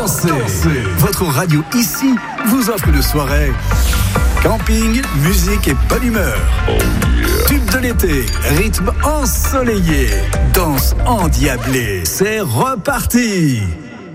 dansez. Votre radio ici vous offre une soirée. Camping, musique et bonne humeur. Tube de l'été, rythme ensoleillé, danse endiablée. C'est reparti.